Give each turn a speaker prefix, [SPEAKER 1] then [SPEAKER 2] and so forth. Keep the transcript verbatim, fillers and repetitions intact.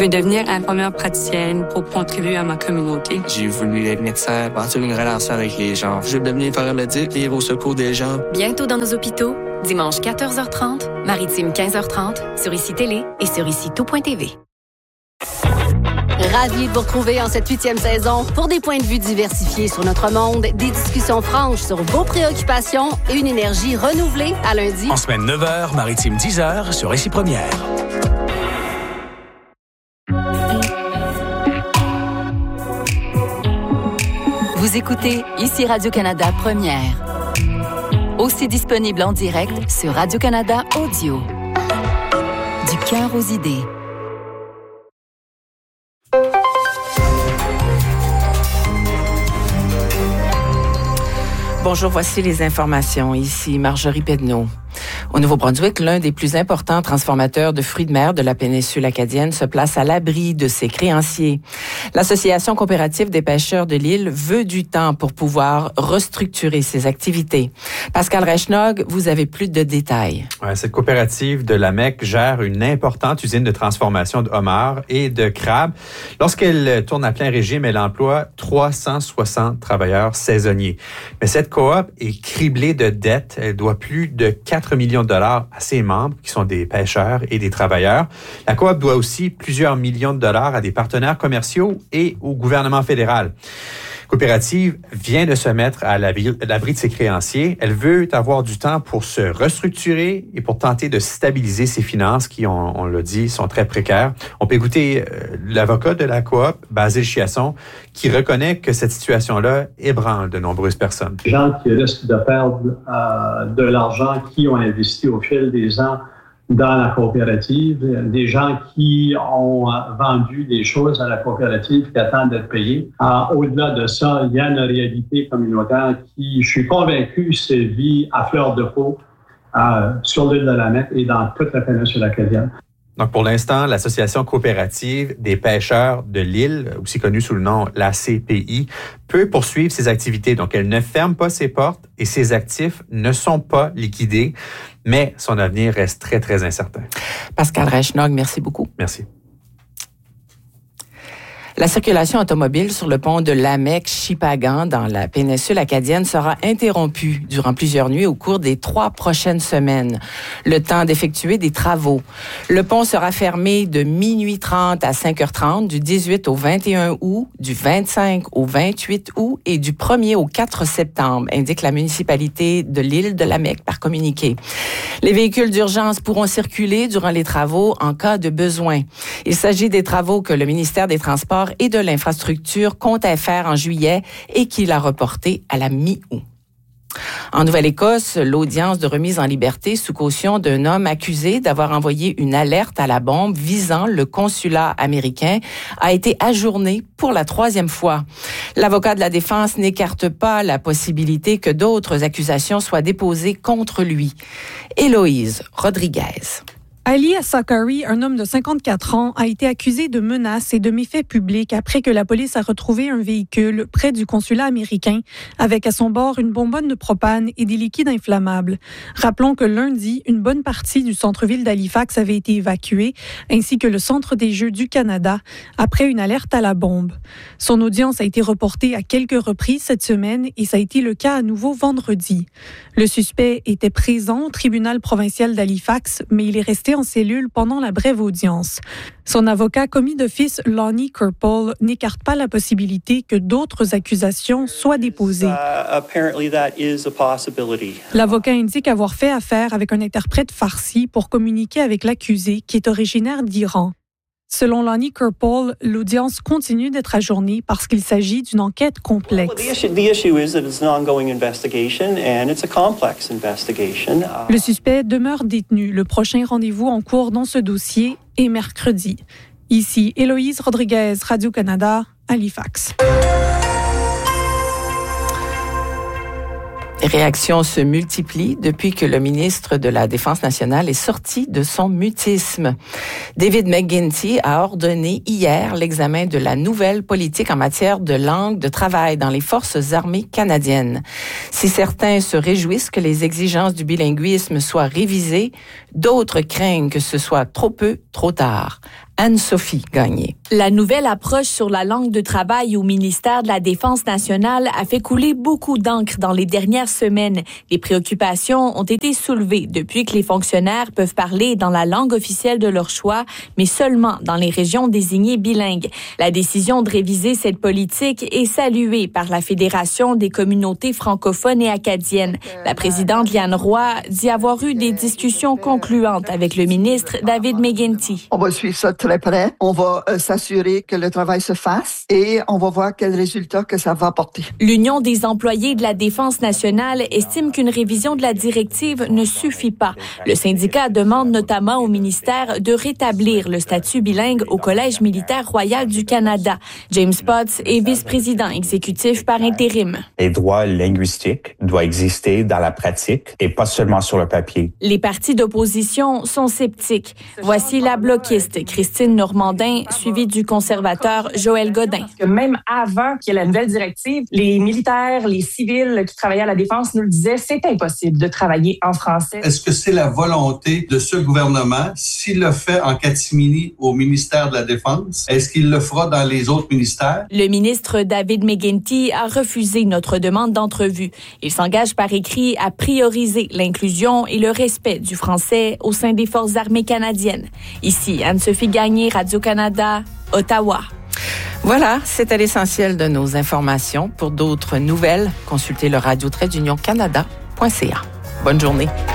[SPEAKER 1] Je veux devenir infirmière praticienne pour contribuer à ma communauté.
[SPEAKER 2] J'ai voulu être médecin, bâtir une relation avec les gens. Je veux devenir paramédic, vivre au secours des gens.
[SPEAKER 3] Bientôt dans nos hôpitaux, dimanche quatorze heures trente, Maritime quinze heures trente, sur Ici Télé et sur ici tout point t v.
[SPEAKER 4] Ravi de vous retrouver en cette huitième saison pour des points de vue diversifiés sur notre monde, des discussions franches sur vos préoccupations et une énergie renouvelée à lundi.
[SPEAKER 5] En semaine neuf heures, Maritime dix heures sur Ici Première.
[SPEAKER 6] Vous écoutez Ici Radio-Canada Première. Aussi disponible en direct sur Radio-Canada Audio. Du cœur aux idées.
[SPEAKER 7] Bonjour, voici les informations. Ici Marjorie Pedneau. Au Nouveau-Brunswick, l'un des plus importants transformateurs de fruits de mer de la péninsule acadienne se place à l'abri de ses créanciers. L'Association coopérative des pêcheurs de l'île veut du temps pour pouvoir restructurer ses activités. Pascal Reichnog, vous avez plus de détails.
[SPEAKER 8] Ouais, cette coopérative de la M E C gère une importante usine de transformation de homards et de crabes. Lorsqu'elle tourne à plein régime, elle emploie trois cent soixante travailleurs saisonniers. Mais cette coop est criblée de dettes. Elle doit plus de quatre millions de dollars à ses membres, qui sont des pêcheurs et des travailleurs. La coop doit aussi plusieurs millions de dollars à des partenaires commerciaux et au gouvernement fédéral. La coopérative vient de se mettre à l'abri, à l'abri de ses créanciers. Elle veut avoir du temps pour se restructurer et pour tenter de stabiliser ses finances qui, on, on l'a dit, sont très précaires. On peut écouter euh, l'avocat de la coop, Basile Chiasson, qui reconnaît que cette situation-là ébranle de nombreuses personnes.
[SPEAKER 9] Les gens qui risquent de perdre euh, de l'argent qui ont investi au fil des ans dans la coopérative, des gens qui ont vendu des choses à la coopérative qui attendent d'être payés. Euh, au-delà de ça, il y a une réalité communautaire qui, je suis convaincu, se vit à fleur de peau euh, sur l'île de la M E C et dans toute la péninsule acadienne.
[SPEAKER 8] Donc, pour l'instant, l'Association coopérative des pêcheurs de l'île, aussi connue sous le nom l'A C P I, peut poursuivre ses activités. Donc, elle ne ferme pas ses portes et ses actifs ne sont pas liquidés, mais son avenir reste très, très incertain.
[SPEAKER 7] Pascal Reichnog, merci beaucoup.
[SPEAKER 8] Merci.
[SPEAKER 7] La circulation automobile sur le pont de Lamec-Chipagan dans la péninsule acadienne sera interrompue durant plusieurs nuits au cours des trois prochaines semaines, le temps d'effectuer des travaux. Le pont sera fermé de minuit trente à cinq heures trente du dix-huit au vingt et un août, du vingt-cinq au vingt-huit août et du premier au quatre septembre, indique la municipalité de l'île de Lamec par communiqué. Les véhicules d'urgence pourront circuler durant les travaux en cas de besoin. Il s'agit des travaux que le ministère des Transports et de l'Infrastructure comptait faire en juillet et qu'il a reporté à la mi-août. En Nouvelle-Écosse, l'audience de remise en liberté sous caution d'un homme accusé d'avoir envoyé une alerte à la bombe visant le consulat américain a été ajournée pour la troisième fois. L'avocat de la défense n'écarte pas la possibilité que d'autres accusations soient déposées contre lui. Héloïse Rodriguez.
[SPEAKER 10] Ali Assakari, un homme de cinquante-quatre ans, a été accusé de menaces et de méfaits publics après que la police a retrouvé un véhicule près du consulat américain avec à son bord une bonbonne de propane et des liquides inflammables. Rappelons que lundi, une bonne partie du centre-ville d'Halifax avait été évacuée, ainsi que le centre des Jeux du Canada, après une alerte à la bombe. Son audience a été reportée à quelques reprises cette semaine et ça a été le cas à nouveau vendredi. Le suspect était présent au tribunal provincial d'Halifax, mais il est resté en cellule pendant la brève audience. Son avocat commis d'office, Lonnie Kerpel, n'écarte pas la possibilité que d'autres accusations soient déposées. L'avocat indique avoir fait affaire avec un interprète farsi pour communiquer avec l'accusé, qui est originaire d'Iran. Selon Lonnie Kerpel, l'audience continue d'être ajournée parce qu'il s'agit d'une enquête complexe. Le suspect demeure détenu. Le prochain rendez-vous en cours dans ce dossier est mercredi. Ici, Héloïse Rodriguez, Radio-Canada, Halifax.
[SPEAKER 7] Les réactions se multiplient depuis que le ministre de la Défense nationale est sorti de son mutisme. David McGuinty a ordonné hier l'examen de la nouvelle politique en matière de langue de travail dans les forces armées canadiennes. Si certains se réjouissent que les exigences du bilinguisme soient révisées, d'autres craignent que ce soit trop peu, trop tard. Anne-Sophie Gagné.
[SPEAKER 11] La nouvelle approche sur la langue de travail au ministère de la Défense nationale a fait couler beaucoup d'encre dans les dernières semaines. Les préoccupations ont été soulevées depuis que les fonctionnaires peuvent parler dans la langue officielle de leur choix, mais seulement dans les régions désignées bilingues. La décision de réviser cette politique est saluée par la Fédération des communautés francophones et acadiennes. La présidente Liane Roy dit avoir eu des discussions concluantes avec le ministre David McGuinty.
[SPEAKER 12] On va suivre ça très près. On va euh, s'assurer que le travail se fasse et on va voir quels résultats que ça va apporter.
[SPEAKER 11] L'Union des employés de la Défense nationale estime qu'une révision de la directive ne suffit pas. Le syndicat demande notamment au ministère de rétablir le statut bilingue au Collège militaire royal du Canada. James Potts est vice-président exécutif par intérim.
[SPEAKER 13] Les droits linguistiques doivent exister dans la pratique et pas seulement sur le papier.
[SPEAKER 11] Les partis d'opposition sont sceptiques. Voici la bloquiste Christine Normandin, suivie du conservateur Joël Godin.
[SPEAKER 14] Que même avant qu'il y ait la nouvelle directive, les militaires, les civils qui travaillaient à la Défense nous le disaient, c'est impossible de travailler en français.
[SPEAKER 15] Est-ce que c'est la volonté de ce gouvernement, s'il le fait en catimini au ministère de la Défense, est-ce qu'il le fera dans les autres ministères?
[SPEAKER 11] Le ministre David McGuinty a refusé notre demande d'entrevue. Il s'engage par écrit à prioriser l'inclusion et le respect du français au sein des Forces armées canadiennes. Ici, Anne-Sophie Gagné, Radio-Canada, Ottawa.
[SPEAKER 7] Voilà, c'était l'essentiel de nos informations. Pour d'autres nouvelles, consultez le radio trait d'union canada point c a. Bonne journée.